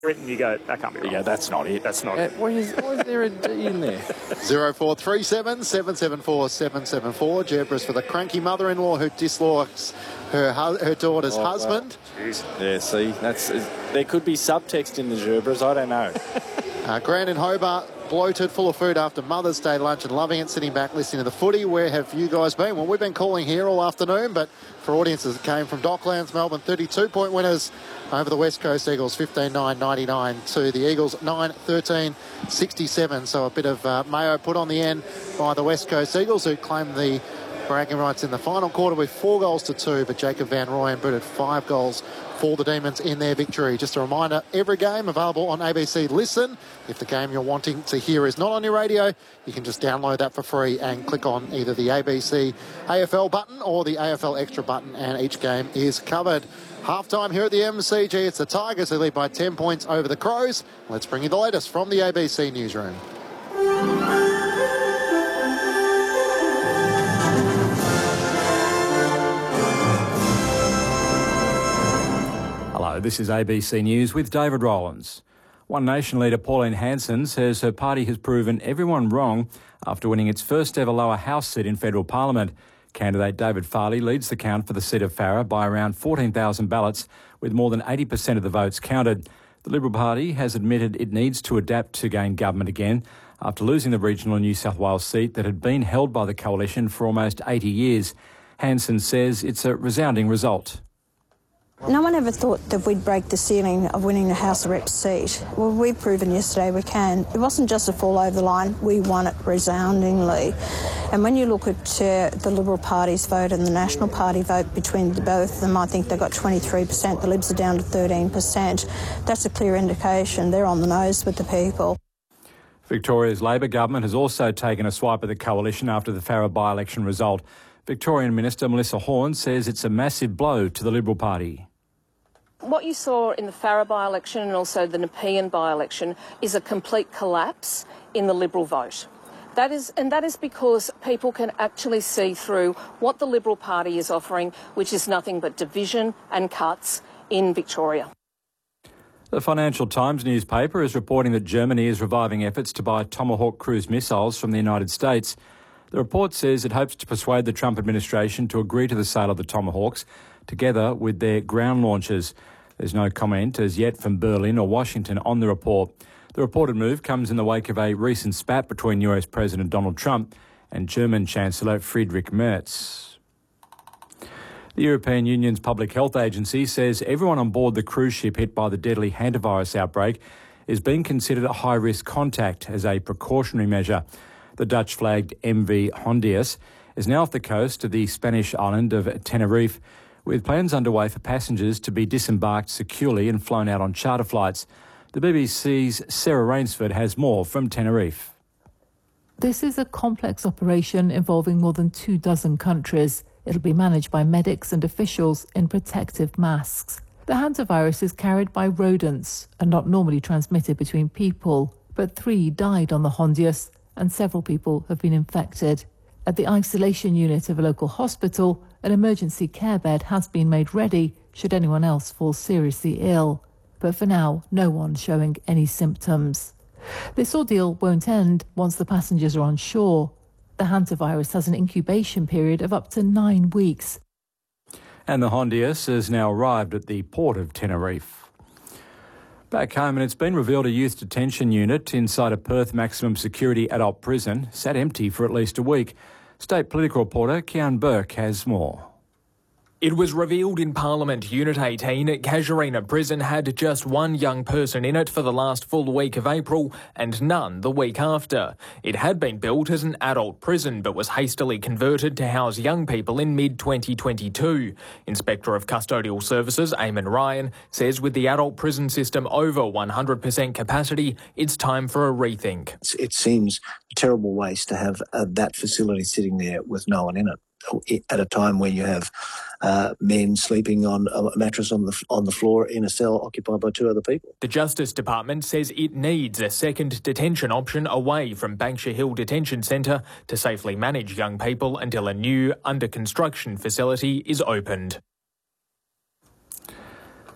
And you go, that can't be right. Yeah, that's not it. That's not it. Why is there a D in there? 0437 774 774. Gerbris for the cranky mother-in-law who dislikes her daughter's husband. Jeez. Yeah, see, there could be subtext in the Gerbris. I don't know. Grant in Hobart, bloated, full of food after Mother's Day lunch and loving it, sitting back listening to the footy. Where have you guys been? Well, we've been calling here all afternoon, but for audiences that came from Docklands, Melbourne, 32-point winners over the West Coast Eagles, 15-9-99 to the Eagles, 9-13-67. So a bit of mayo put on the end by the West Coast Eagles, who claimed the bragging rights in the final quarter with 4-2, but Jacob Van Rooyen booted 5 goals for the Demons in their victory. Just a reminder, every game available on ABC Listen. If the game you're wanting to hear is not on your radio, you can just download that for free and click on either the ABC AFL button or the AFL Extra button, and each game is covered. Half-time here at the MCG. It's the Tigers who lead by 10 points over the Crows. Let's bring you the latest from the ABC newsroom. Hello, this is ABC News with David Rowlands. One Nation leader Pauline Hanson says her party has proven everyone wrong after winning its first ever lower house seat in federal parliament. Candidate David Farley leads the count for the seat of Farrer by around 14,000 ballots, with more than 80% of the votes counted. The Liberal Party has admitted it needs to adapt to gain government again after losing the regional New South Wales seat that had been held by the coalition for almost 80 years. Hanson says it's a resounding result. No one ever thought that we'd break the ceiling of winning the House of Reps seat. Well, we've proven yesterday we can. It wasn't just a fall over the line, we won it resoundingly. And when you look at the Liberal Party's vote and the National Party vote between both of them, I think they got 23%, the Libs are down to 13%. That's a clear indication they're on the nose with the people. Victoria's Labor government has also taken a swipe at the coalition after the Farrer by-election result. Victorian Minister Melissa Horne says it's a massive blow to the Liberal Party. What you saw in the Farrer by-election and also the Nepean by-election is a complete collapse in the Liberal vote. That is because people can actually see through what the Liberal Party is offering, which is nothing but division and cuts in Victoria. The Financial Times newspaper is reporting that Germany is reviving efforts to buy Tomahawk cruise missiles from the United States. The report says it hopes to persuade the Trump administration to agree to the sale of the Tomahawks, together with their ground launchers. There's no comment as yet from Berlin or Washington on the report. The reported move comes in the wake of a recent spat between US President Donald Trump and German Chancellor Friedrich Merz. The European Union's Public Health Agency says everyone on board the cruise ship hit by the deadly hantavirus outbreak is being considered a high-risk contact as a precautionary measure. The Dutch-flagged MV Hondius is now off the coast of the Spanish island of Tenerife, with plans underway for passengers to be disembarked securely and flown out on charter flights. The BBC's Sarah Rainsford has more from Tenerife. This is a complex operation involving more than 24 countries. It'll be managed by medics and officials in protective masks. The hantavirus is carried by rodents and not normally transmitted between people, but 3 died on the Hondius and several people have been infected. At the isolation unit of a local hospital, an emergency care bed has been made ready should anyone else fall seriously ill. But for now, no one's showing any symptoms. This ordeal won't end once the passengers are on shore. The hantavirus has an incubation period of up to 9 weeks. And the Hondius has now arrived at the port of Tenerife. Back home, and it's been revealed a youth detention unit inside a Perth maximum security adult prison sat empty for at least a week. State political reporter Kian Burke has more. It was revealed in Parliament Unit 18 Casuarina Prison had just 1 young person in it for the last full week of April and none the week after. It had been built as an adult prison but was hastily converted to house young people in mid-2022. Inspector of Custodial Services Eamon Ryan says with the adult prison system over 100% capacity, it's time for a rethink. It seems a terrible waste to have that facility sitting there with no one in it at a time when you have men sleeping on a mattress on the floor in a cell occupied by 2 other people. The Justice Department says it needs a second detention option away from Banksia Hill Detention Centre to safely manage young people until a new under-construction facility is opened.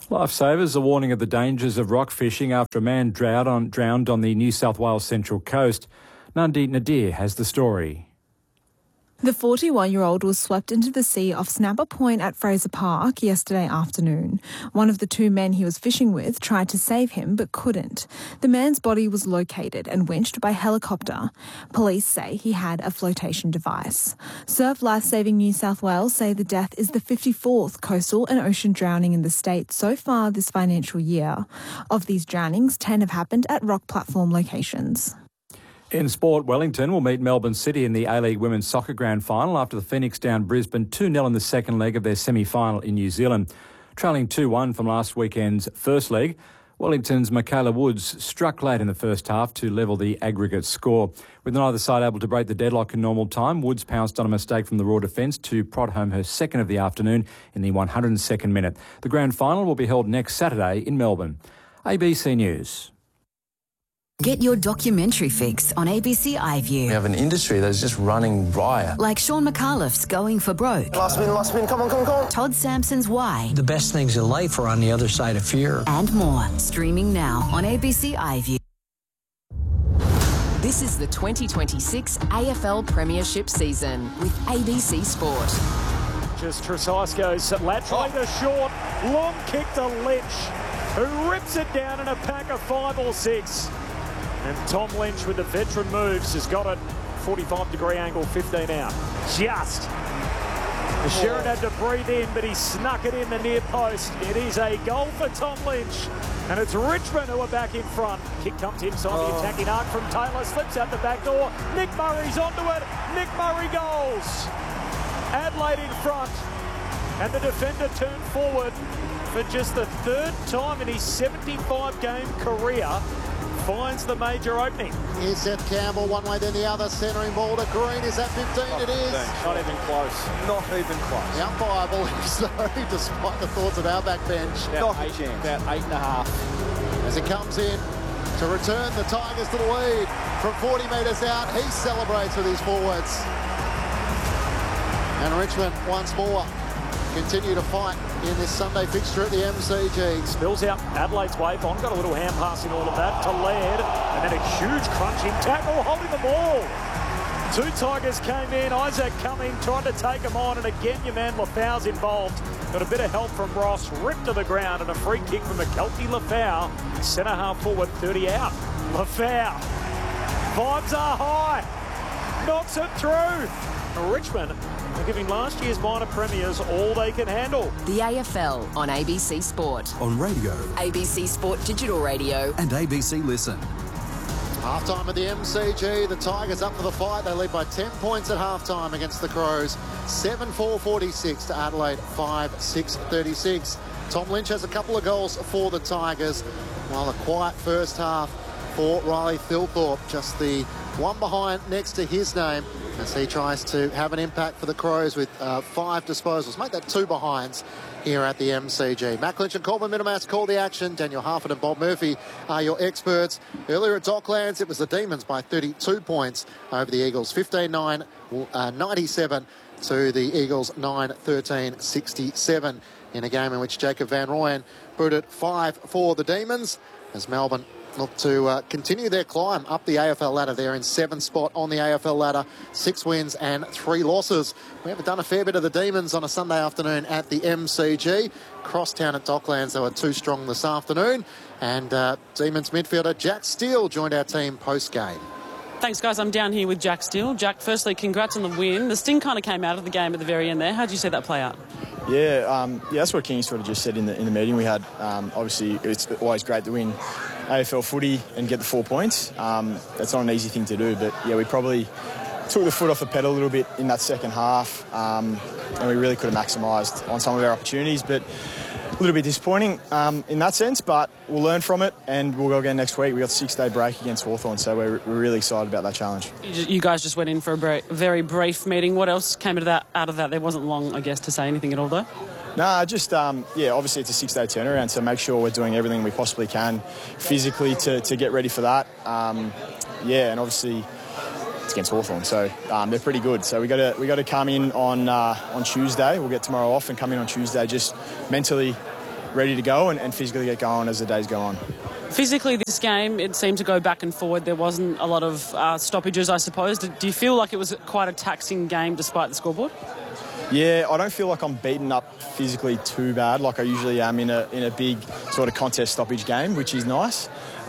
Lifesavers are warning of the dangers of rock fishing after a man drowned on the New South Wales Central Coast. Nandi Nadir has the story. The 41-year-old was swept into the sea off Snapper Point at Fraser Park yesterday afternoon. One of the two men he was fishing with tried to save him but couldn't. The man's body was located and winched by helicopter. Police say he had a flotation device. Surf Lifesaving New South Wales say the death is the 54th coastal and ocean drowning in the state so far this financial year. Of these drownings, 10 have happened at rock platform locations. In sport, Wellington will meet Melbourne City in the A-League Women's Soccer Grand Final after the Phoenix downed Brisbane 2-0 in the second leg of their semi-final in New Zealand. Trailing 2-1 from last weekend's first leg, Wellington's Michaela Woods struck late in the first half to level the aggregate score. With neither side able to break the deadlock in normal time, Woods pounced on a mistake from the Raw defence to prod home her second of the afternoon in the 102nd minute. The Grand Final will be held next Saturday in Melbourne. ABC News. Get your documentary fix on ABC iView. We have an industry that is just running riot. Like Sean McAuliffe's Going for Broke. Last win, come on. Todd Sampson's Why. The best things in life are on the other side of fear. And more. Streaming now on ABC iView. This is the 2026 AFL Premiership season with ABC Sport. Just Trusasco's laterally to short, long kick to Lynch, who rips it down in a pack of 5 or 6. And Tom Lynch with the veteran moves has got it 45-degree angle, 15 out. Just. Sheeran had to breathe in, but he snuck it in the near post. It is a goal for Tom Lynch. And it's Richmond who are back in front. Kick comes inside the attacking arc from Taylor, slips out the back door. Nick Murray's onto it. Nick Murray goals. Adelaide in front. And the defender turned forward for just the third time in his 75-game career. Finds the major opening. Here's Seth Campbell, one way then the other, centering ball to Green. Is that 15? It is. Not even close. Not even close. The umpire believes though, despite the thoughts of our backbench. About 8.5. As it comes in to return the Tigers to the lead from 40 metres out, he celebrates with his forwards. And Richmond once more continue to fight in this Sunday fixture at the MCG. Spills out Adelaide's way. Bond got a little hand pass in all of that to Laird. And then a huge crunching tackle holding the ball. 2 Tigers came in. Isaac Cumming tried to take him on. And again, your man Lafau's involved. Got a bit of help from Ross. Ripped to the ground. And a free kick from McKelty Lafau. Centre half forward, 30 out. Lafau. Vibes are high. Knocks it through. Richmond are giving last year's minor premiers all they can handle. The AFL on ABC Sport. On radio. ABC Sport Digital Radio. And ABC Listen. Half-time at the MCG. The Tigers up for the fight. They lead by 10 points at half-time against the Crows. 7-4-46 to Adelaide, 5-6-36. Tom Lynch has a couple of goals for the Tigers, while a quiet first half for Riley Thilthorpe. Just the one behind next to his name, as he tries to have an impact for the Crows with 5 disposals. Make that 2 behinds here at the MCG. Matt Lynch and Coleman Minimas call the action. Daniel Harford and Bob Murphy are your experts. Earlier at Docklands, it was the Demons by 32 points over the Eagles. 15-9, 97 to the Eagles, 9-13, 67 in a game in which Jacob Van Rooyen booted 5 for the Demons, as Melbourne look to continue their climb up the AFL ladder. They're in 7th spot on the AFL ladder, 6 wins and 3 losses. We haven't done a fair bit of the Demons on a Sunday afternoon at the MCG. Crosstown at Docklands, they were too strong this afternoon. And Demons midfielder Jack Steele joined our team post-game. Thanks, guys. I'm down here with Jack Steele. Jack, firstly, congrats on the win. The sting kind of came out of the game at the very end there. How did you see that play out? Yeah, that's what King sort of just said in the meeting we had. Obviously, it's always great to win AFL footy and get the 4 points. That's not an easy thing to do, but yeah, we probably took the foot off the pedal a little bit in that second half, and we really could have maximised on some of our opportunities, but a little bit disappointing in that sense, but we'll learn from it and we'll go again next week. We got a 6-day break against Hawthorn, so we're really excited about that challenge. You guys just went in for a very brief meeting. What else came out of that? There wasn't long, I guess, to say anything at all, though? No, just, obviously it's a 6-day turnaround, so make sure we're doing everything we possibly can physically to get ready for that. And obviously it's against Hawthorn, so they're pretty good. So we got to come in on Tuesday. We'll get tomorrow off and come in on Tuesday just mentally ready to go and physically get going as the days go on. Physically, this game, it seemed to go back and forward. There wasn't a lot of stoppages, I suppose. Do you feel like it was quite a taxing game despite the scoreboard? Yeah, I don't feel like I'm beaten up physically too bad like I usually am in a big sort of contest stoppage game, which is nice.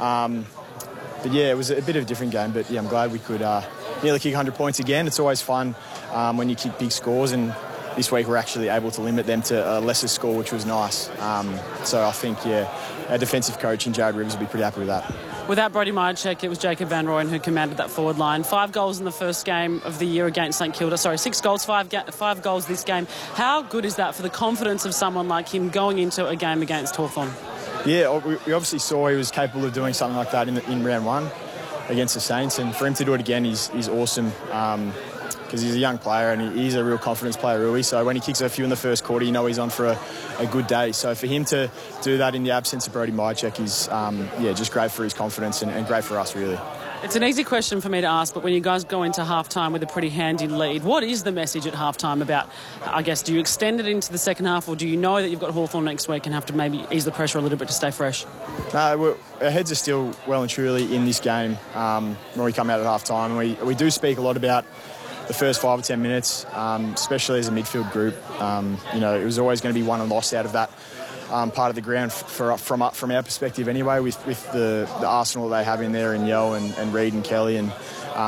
But yeah, it was a bit of a different game. But yeah, I'm glad we could nearly kick 100 points again. It's always fun when you kick big scores, and this week we're actually able to limit them to a lesser score, which was nice. So I think, yeah, our defensive coach in Jared Rivers will be pretty happy with that. Without Brody Mihocek, it was Jacob Van Rooyen who commanded that forward line. 5 goals in the first game of the year against St Kilda. 6 goals, 5 goals this game. How good is that for the confidence of someone like him going into a game against Hawthorn? Yeah, we obviously saw he was capable of doing something like that in round 1 against the Saints, and for him to do it again is awesome. Because he's a young player and he's a real confidence player, really. So when he kicks a few in the first quarter, you know he's on for a good day. So for him to do that in the absence of Brody Mihocek is, just great for his confidence and great for us, really. It's an easy question for me to ask, but when you guys go into half-time with a pretty handy lead, what is the message at half-time about, I guess, do you extend it into the second half, or do you know that you've got Hawthorn next week and have to maybe ease the pressure a little bit to stay fresh? No, our heads are still well and truly in this game when we come out at half-time. We do speak a lot about the first 5 or 10 minutes, especially as a midfield group. It was always going to be won and lost out of that part of the ground from our perspective anyway, with the arsenal they have in there in Yeo and Reid and Kelly. And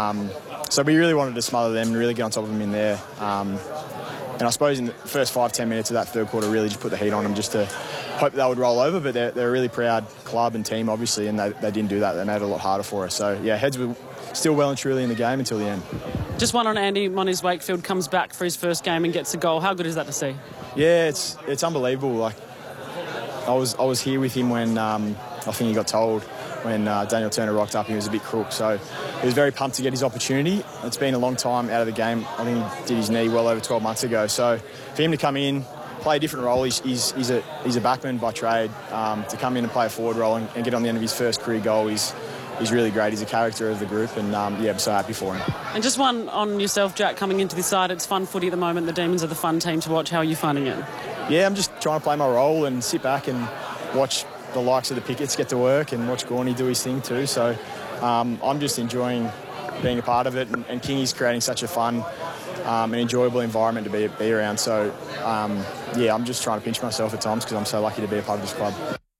so we really wanted to smother them and really get on top of them in there. And I suppose in the first 5-10 minutes of that third quarter, really just put the heat on them just to hope they would roll over. But they're a really proud club and team, obviously, and they didn't do that. They made it a lot harder for us. So, yeah, heads were still well and truly in the game until the end. Just one on Andy Moniz Wakefield, comes back for his first game and gets a goal. How good is that to see? Yeah, it's unbelievable. Like, I was here with him when I think he got told when Daniel Turner rocked up. He was a bit crook, so he was very pumped to get his opportunity. It's been a long time out of the game. I think he did his knee well over 12 months ago. So for him to come in, play a different role, he's a backman by trade. To come in and play a forward role and get on the end of his first career goal is really great. He's a character of the group, and I'm so happy for him. And just one on yourself, Jack, coming into this side. It's fun footy at the moment. The Demons are the fun team to watch. How are you finding it? Yeah, I'm just trying to play my role and sit back and watch the likes of the Picketts get to work and watch Gorney do his thing too. So I'm just enjoying being a part of it, and Kingy's creating such a fun and enjoyable environment to be around. So, I'm just trying to pinch myself at times because I'm so lucky to be a part of this club.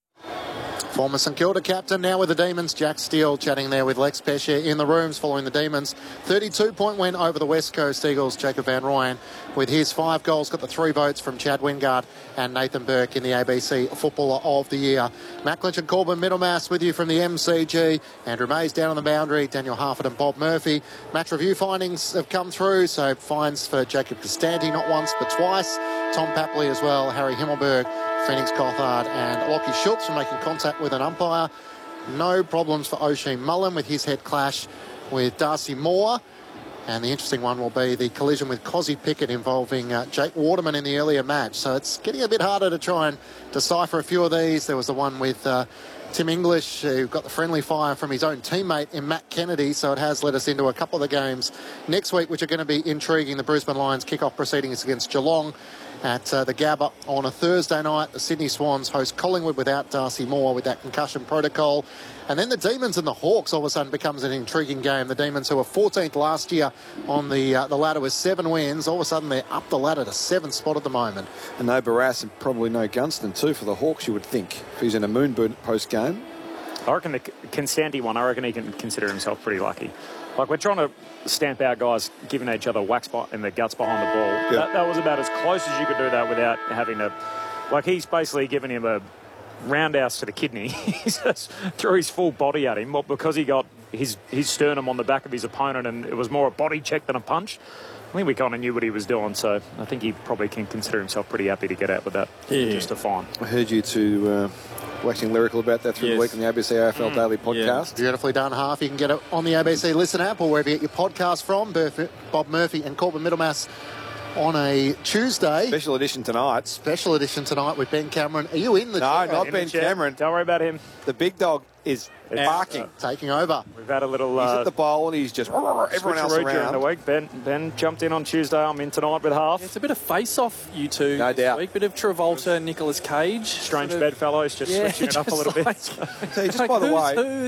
Former St Kilda captain, now with the Demons, Jack Steele, chatting there with Lex Pesce in the rooms following the Demons' 32-point win over the West Coast Eagles. Jacob Van Rooyen, with his 5 goals, got the 3 votes from Chad Wingard and Nathan Burke in the ABC Footballer of the Year. Matt Lynch and Corbin Middlemass with you from the MCG. Andrew Mays down on the boundary, Daniel Harford and Bob Murphy. Match review findings have come through, so fines for Jacob Costanti, not once but twice. Tom Papley as well, Harry Himmelberg, Phoenix Cothard and Lockie Schultz for making contact with an umpire. No problems for Oisin Mullen with his head clash with Darcy Moore. And the interesting one will be the collision with Cozzy Pickett involving Jake Waterman in the earlier match. So it's getting a bit harder to try and decipher a few of these. There was the one with Tim English, who got the friendly fire from his own teammate in Matt Kennedy. So it has led us into a couple of the games next week, which are going to be intriguing. The Brisbane Lions kick-off proceedings against Geelong at the Gabba on a Thursday night. The Sydney Swans host Collingwood without Darcy Moore with that concussion protocol. And then the Demons and the Hawks all of a sudden becomes an intriguing game. The Demons, who were 14th last year on the ladder with 7 wins, all of a sudden they're up the ladder to 7th spot at the moment. And no Barras and probably no Gunston too for the Hawks, you would think, if he's in a Moonboot post-game. I reckon the Constanti one, I reckon he can consider himself pretty lucky. Like, we're trying to stamp out guys giving each other whacks in the guts behind the ball. Yep. That was about as close as you could do that without having to... Like, he's basically giving him a roundhouse to the kidney. He just threw his full body at him because he got his sternum on the back of his opponent, and it was more a body check than a punch. I think we kind of knew what he was doing, so I think he probably can consider himself pretty happy to get out with that. Yeah. Just a fine. I heard you two waxing lyrical about that through the week on the ABC AFL Daily podcast. Yeah. Beautifully done, Half. You can get it on the ABC Listen app or wherever you get your podcast from. Bob Murphy and Corbin Middlemass on a Tuesday. Special edition tonight. Special edition tonight with Ben Cameron. Are you in the chair? No, not Ben Cameron. Don't worry about him. The big dog is barking. Taking over. We've had a little... he's at the bowl and he's just... everyone else around. During the week. Ben jumped in on Tuesday. I'm in tonight with half. It's a bit of face-off, you two. No doubt. Week. Bit of Travolta, Nicolas Cage. Strange bedfellows, just switching it up a little bit. So just by the way...